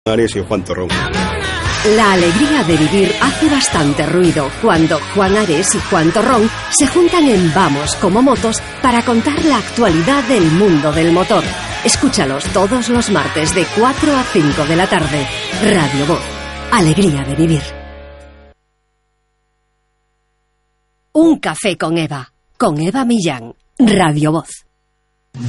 Ares y Juan Torrón. La alegría de vivir hace bastante ruido cuando Juan Ares y Juan Torrón se juntan en Vamos como Motos para contar la actualidad del mundo del motor. Escúchalos todos los martes de 4 a 5 de la tarde. Radio Voz. Alegría de vivir. Un café con Eva Millán. Radio Voz.